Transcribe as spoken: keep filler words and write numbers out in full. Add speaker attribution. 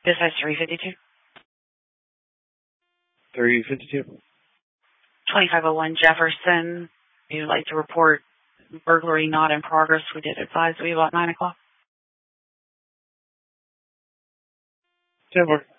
Speaker 1: This is three fifty-two.
Speaker 2: three fifty-two.
Speaker 1: twenty-five oh one Jefferson. You'd like to report burglary not in progress. We did advise we about nine o'clock.
Speaker 2: ten four.